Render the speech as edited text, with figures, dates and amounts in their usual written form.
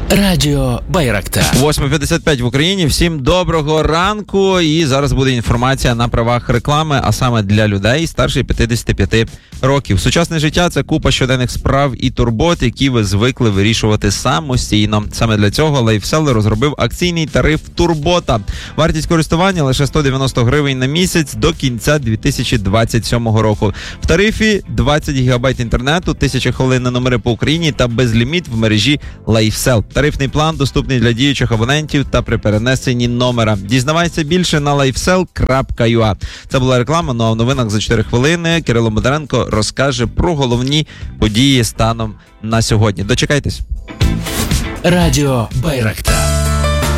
Радіо Байрактар. 8:55 в Україні. Всім доброго ранку. І зараз буде інформація на правах реклами, а саме для людей старше 55 років. Сучасне життя – це купа щоденних справ і турбот, які ви звикли вирішувати самостійно. Саме для цього LifeSell розробив акційний тариф Турбота. Вартість користування лише 190 гривень на місяць до кінця 2027 року. В тарифі 20 гігабайт інтернету, 1000 хвилин на номери по Україні та безліміт в мережі LifeSell. Тарифний план доступний для діючих абонентів та при перенесенні номера. Дізнавайся більше на lifesell.ua. Це була реклама, ну а в новинах за 4 хвилини Кирило Бондаренко розкаже про головні події станом на сьогодні. Дочекайтесь. Радіо Байрактар.